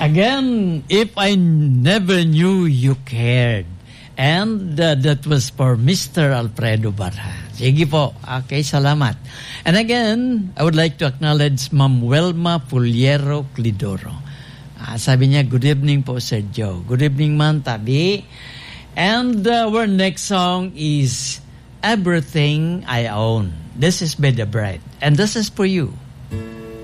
Again, if I never knew you cared. And that was for Mr. Alfredo Barha. Sige po. Okay, salamat. And again, I would like to acknowledge Ma'am Welma Puliero Clidoro. Sabi niya, good evening po, Sir Joe. Good evening, Ma'am Tabi. And our next song is Everything I Own. This is By the Bride. And this is for you.